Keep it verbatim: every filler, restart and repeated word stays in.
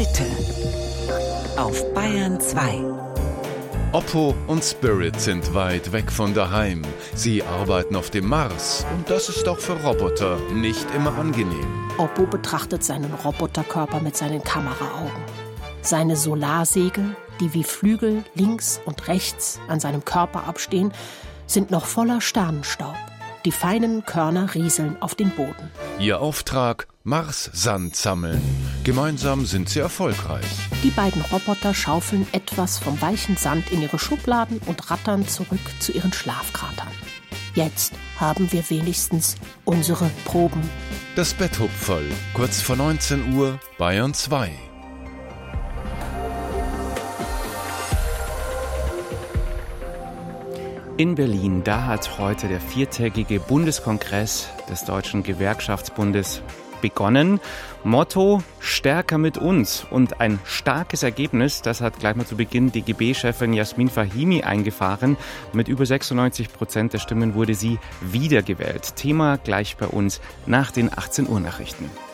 heute auf Bayern zwei. Oppo und Spirit sind weit weg von daheim. Sie arbeiten auf dem Mars und das ist auch für Roboter nicht immer angenehm. Oppo betrachtet seinen Roboterkörper mit seinen Kameraaugen. Seine Solarsegel, die wie Flügel links und rechts an seinem Körper abstehen, sind noch voller Sternenstaub. Die feinen Körner rieseln auf den Boden. Ihr Auftrag: Mars-Sand sammeln. Gemeinsam sind sie erfolgreich. Die beiden Roboter schaufeln etwas vom weichen Sand in ihre Schubladen und rattern zurück zu ihren Schlafkratern. Jetzt haben wir wenigstens unsere Proben. Das Bett hob voll. Kurz vor neunzehn Uhr, Bayern zwei. In Berlin, da hat heute der viertägige Bundeskongress des Deutschen Gewerkschaftsbundes begonnen. Motto: Stärker mit uns. Und ein starkes Ergebnis, das hat gleich mal zu Beginn D G B-Chefin Jasmin Fahimi eingefahren. Mit über sechsundneunzig Prozent der Stimmen wurde sie wiedergewählt. Thema gleich bei uns nach den achtzehn Uhr Nachrichten.